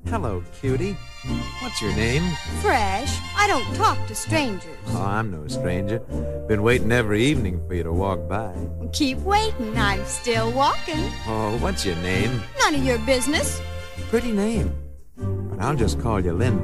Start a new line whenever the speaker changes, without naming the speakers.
Hello, cutie. What's your name?
Fresh. I don't talk to strangers.
Oh, I'm no stranger. Been waiting every evening for you to walk by.
Keep waiting. I'm still walking.
Oh, what's your name?
None of your business.
Pretty name. But I'll just call you Linda.